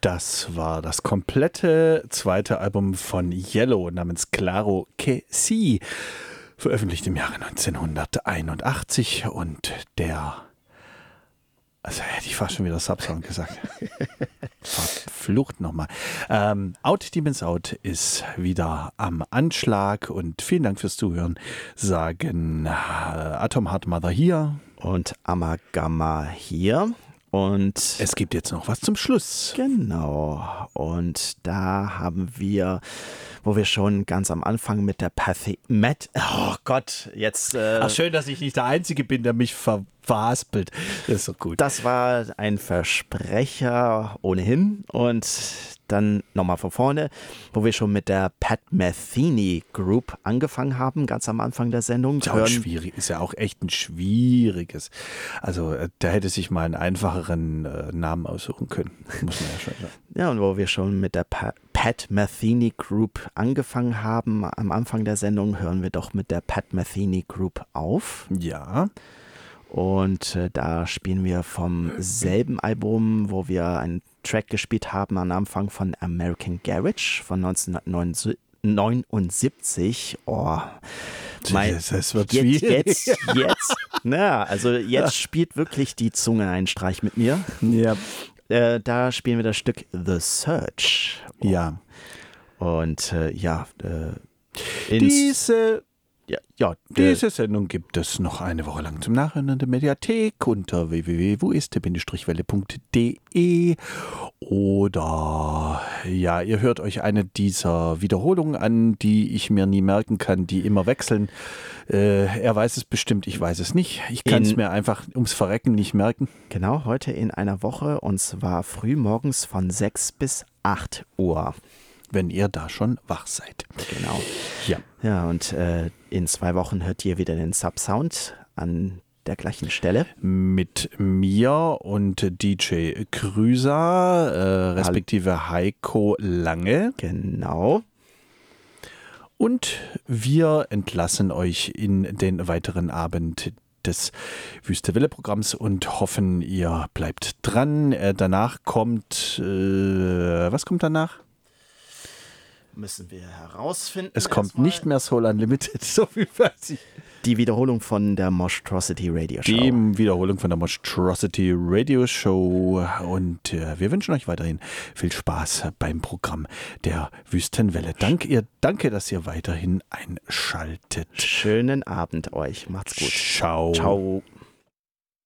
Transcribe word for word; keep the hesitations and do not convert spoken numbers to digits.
Das war das komplette zweite Album von Yellow namens Claro que sí, veröffentlicht im Jahre neunzehnhunderteinundachtzig und der, also hätte ich fast schon wieder Subsound gesagt, verflucht nochmal. Ähm, Out Demons Out ist wieder am Anschlag und vielen Dank fürs Zuhören, sagen äh, Atom Heart Mother hier und Amagama hier. Und es gibt jetzt noch was zum Schluss. Genau. Und da haben wir, wo wir schon ganz am Anfang mit der Pathy... Matt... Oh Gott, jetzt... Äh, Ach, schön, dass ich nicht der Einzige bin, der mich ver verhaspelt. Das ist so gut. Das war ein Versprecher ohnehin. Und dann nochmal von vorne, wo wir schon mit der Pat Metheny Group angefangen haben, ganz am Anfang der Sendung. Ist, auch schwierig, ist ja auch echt ein schwieriges. Also da hätte sich mal einen einfacheren äh, Namen aussuchen können. Muss man ja schon sagen. Ja, und wo wir schon mit der pa- Pat Metheny Group angefangen haben, am Anfang der Sendung, hören wir doch mit der Pat Metheny Group auf. Ja. Und äh, da spielen wir vom selben Album, wo wir einen Track gespielt haben am Anfang von American Garage von neunzehnhundertneunundsiebzig. Oh, mein, das, das wird jetzt, schwierig. jetzt, jetzt, na, also jetzt spielt wirklich die Zunge einen Streich mit mir. Ja. Äh, da spielen wir das Stück The Search. Oh. Ja. Und äh, ja, äh, diese... Ja, ja, Diese Sendung gibt es noch eine Woche lang zum Nachhören in der Mediathek unter w w w punkt wo ist welle punkt de oder ja, ihr hört euch eine dieser Wiederholungen an, die ich mir nie merken kann, die immer wechseln. Äh, er weiß es bestimmt, ich weiß es nicht. Ich kann es mir einfach ums Verrecken nicht merken. Genau, heute in einer Woche und zwar früh morgens von sechs bis acht Uhr. Wenn ihr da schon wach seid. Genau. Ja. Ja, und äh, in zwei Wochen hört ihr wieder den Subsound an der gleichen Stelle. Mit mir und D J Krüser, äh, respektive Heiko Lange. Genau. Und wir entlassen euch in den weiteren Abend des Wüste-Welle-Programms und hoffen, ihr bleibt dran. Äh, danach kommt, äh, was kommt danach? Müssen wir herausfinden. Es kommt nicht mehr Soul Unlimited, so viel weiß ich. Die Wiederholung von der Monstrosity Radio Show. Die Wiederholung von der Monstrosity Radio Show. Und äh, wir wünschen euch weiterhin viel Spaß beim Programm der Wüstenwelle. Dank ihr, danke, dass ihr weiterhin einschaltet. Schönen Abend euch. Macht's gut. Ciao. Ciao.